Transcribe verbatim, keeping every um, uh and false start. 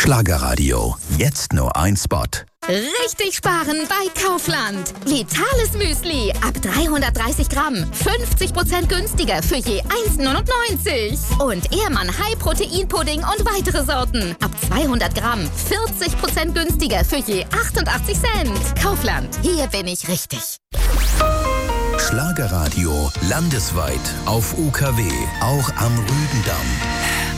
Schlagerradio. Jetzt nur ein Spot. Richtig sparen bei Kaufland. Vitales Müsli ab dreihundertdreißig Gramm. fünfzig Prozent günstiger für je eins neunundneunzig. Und Ehrmann High Protein Pudding und weitere Sorten. Ab zweihundert Gramm. vierzig Prozent günstiger für je achtundachtzig Cent. Kaufland. Hier bin ich richtig. Schlagerradio landesweit auf U K W, auch am Rügendamm.